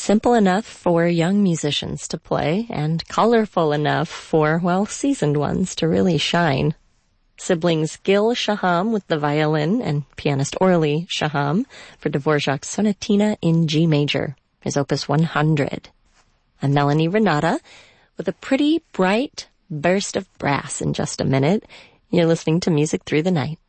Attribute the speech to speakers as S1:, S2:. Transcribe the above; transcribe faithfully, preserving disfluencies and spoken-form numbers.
S1: simple enough for young musicians to play and colorful enough for, well, seasoned ones to really shine. Siblings Gil Shaham with the violin and pianist Orly Shaham for Dvorak's Sonatina in G major, his opus one hundred. And Melanie Renata with a pretty bright burst of brass in just a minute. You're listening to Music Through the Night.